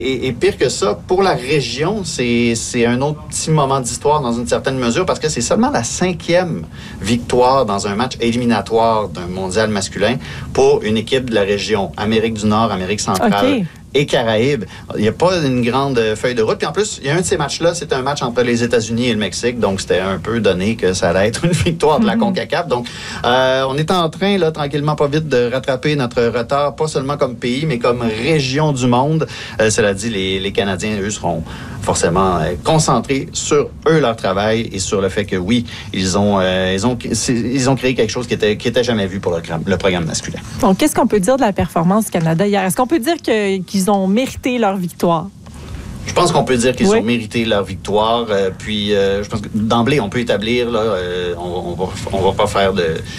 Et pire que ça, pour la région, c'est un autre petit moment d'histoire dans une certaine mesure parce que c'est seulement la 5e victoire dans un match éliminatoire d'un mondial masculin pour une équipe de la région Amérique du Nord, Amérique centrale. Et Caraïbes. Il n'y a pas une grande feuille de route. Puis en plus, il y a un de ces matchs-là, c'est un match entre les États-Unis et le Mexique. Donc, c'était un peu donné que ça allait être une victoire de la CONCACAF. Donc, on est en train, là, tranquillement, pas vite, de rattraper notre retard, pas seulement comme pays, mais comme région du monde. Cela dit, les Canadiens, eux, seront forcément concentrés sur eux, leur travail, et sur le fait que, oui, ils ont créé quelque chose qui était jamais vu pour le programme masculin. Donc, qu'est-ce qu'on peut dire de la performance du Canada hier? Est-ce qu'on peut dire qu'ils ont mérité leur victoire? Je pense qu'on peut dire qu'ils ont mérité leur victoire. Je pense que d'emblée, on peut établir, là, on va pas faire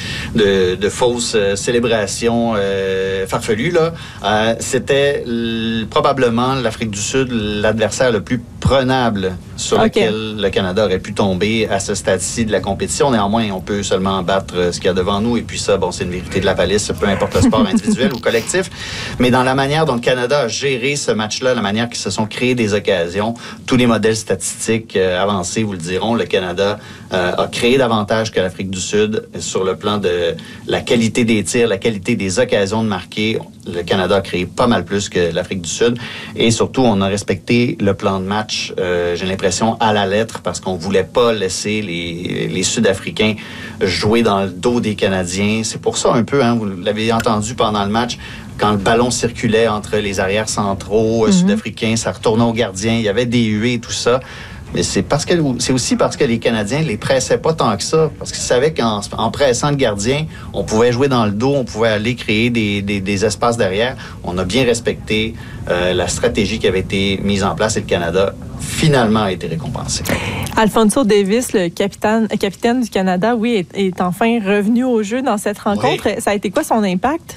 de fausses célébrations farfelues, là. C'était probablement l'Afrique du Sud l'adversaire le plus prenable sur lequel le Canada aurait pu tomber à ce stade-ci de la compétition. Néanmoins, on peut seulement battre ce qu'il y a devant nous. Et puis ça, bon, c'est une vérité de la palisse, peu importe le sport individuel ou collectif. Mais dans la manière dont le Canada a géré ce match-là, la manière qu'ils se sont créés des occasions, tous les modèles statistiques avancés vous le diront, le Canada a créé davantage que l'Afrique du Sud sur le plan de la qualité des tirs, la qualité des occasions de marquer. Le Canada a créé pas mal plus que l'Afrique du Sud. Et surtout, on a respecté le plan de match, j'ai l'impression, à la lettre, parce qu'on voulait pas laisser les Sud-Africains jouer dans le dos des Canadiens. C'est pour ça un peu, hein, vous l'avez entendu pendant le match, quand le ballon circulait entre les arrières centraux sud-africains, ça retournait au gardien, il y avait des huées et tout ça. Mais c'est aussi parce que les Canadiens les pressaient pas tant que ça, parce qu'ils savaient qu'en pressant le gardien, on pouvait jouer dans le dos, on pouvait aller créer des espaces derrière. On a bien respecté la stratégie qui avait été mise en place et le Canada finalement a été récompensé. Alphonso Davies, le capitaine du Canada, est enfin revenu au jeu dans cette rencontre. Oui. Ça a été quoi son impact?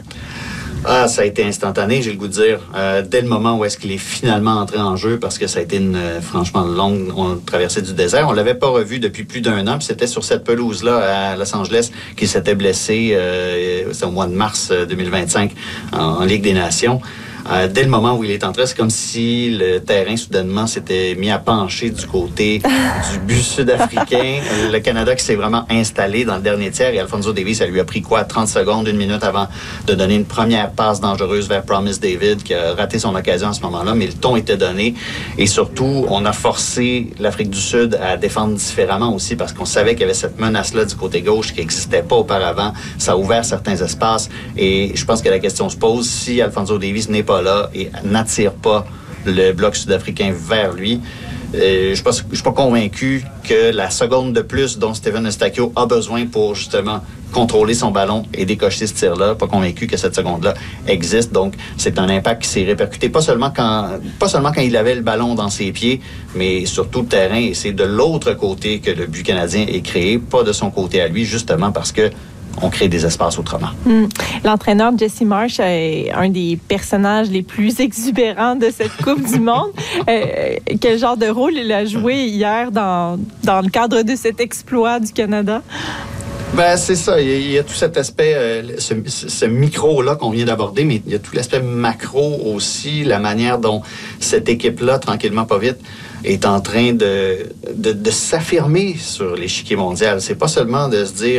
Ça a été instantané, j'ai le goût de dire, dès le moment où est-ce qu'il est finalement entré en jeu, parce que ça a été une franchement longue traversée du désert. On l'avait pas revu depuis plus d'1 an, puis c'était sur cette pelouse-là à Los Angeles qu'il s'était blessé, c'est au mois de mars 2025 en Ligue des Nations. Dès le moment où il est entré, c'est comme si le terrain soudainement s'était mis à pencher du côté du but sud-africain. Le Canada qui s'est vraiment installé dans le dernier tiers et Alphonso Davies, ça lui a pris 30 secondes, 1 minute avant de donner une première passe dangereuse vers Promise David qui a raté son occasion à ce moment-là, mais le ton était donné et surtout, on a forcé l'Afrique du Sud à défendre différemment aussi parce qu'on savait qu'il y avait cette menace-là du côté gauche qui n'existait pas auparavant. Ça a ouvert certains espaces et je pense que la question se pose si Alphonso Davies n'est pas là et n'attire pas le bloc sud-africain vers lui. Je suis pas convaincu que la seconde de plus dont Stephen Eustáquio a besoin pour justement contrôler son ballon et décocher ce tir-là, pas convaincu que cette seconde-là existe. Donc, c'est un impact qui s'est répercuté pas seulement quand il avait le ballon dans ses pieds, mais sur tout le terrain. Et c'est de l'autre côté que le but canadien est créé, pas de son côté à lui, justement parce que on crée des espaces autrement. L'entraîneur Jesse Marsh est un des personnages les plus exubérants de cette Coupe du Monde. Quel genre de rôle il a joué hier dans le cadre de cet exploit du Canada? Ben c'est ça. Il y a tout cet aspect, ce micro-là qu'on vient d'aborder, mais il y a tout l'aspect macro aussi, la manière dont cette équipe-là, tranquillement, pas vite, est en train de s'affirmer sur l'échiquier mondial. C'est pas seulement de se dire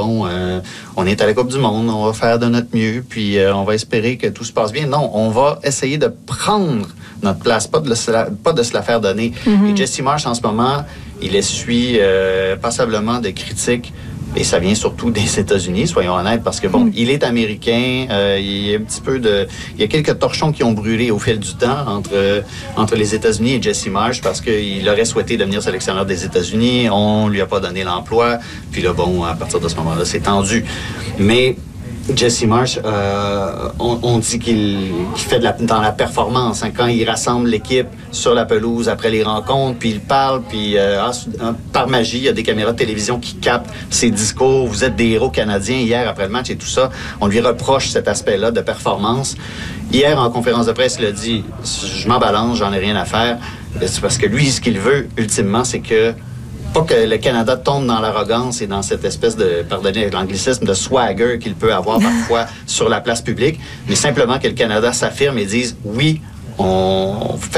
on est à la Coupe du Monde, on va faire de notre mieux, puis on va espérer que tout se passe bien. Non, on va essayer de prendre notre place, pas de se la faire donner. Et Jesse Marsh, en ce moment, il essuie passablement de critiques. Et ça vient surtout des États-Unis, soyons honnêtes, parce que il est américain, il y a quelques torchons qui ont brûlé au fil du temps entre les États-Unis et Jesse Marsh, parce qu'il aurait souhaité devenir sélectionneur des États-Unis, on lui a pas donné l'emploi, puis là, à partir de ce moment-là, c'est tendu. Mais Jesse Marsh, on dit qu'il fait dans la performance, hein, quand il rassemble l'équipe sur la pelouse après les rencontres, puis il parle, puis par magie, il y a des caméras de télévision qui captent ses discours. Vous êtes des héros canadiens hier après le match et tout ça. On lui reproche cet aspect-là de performance. Hier, en conférence de presse, il a dit « Je m'en balance, j'en ai rien à faire ». C'est parce que lui, ce qu'il veut, ultimement, c'est que pas que le Canada tombe dans l'arrogance et dans cette espèce de, pardonnez l'anglicisme, de swagger qu'il peut avoir parfois sur la place publique, mais simplement que le Canada s'affirme et dise « Oui, on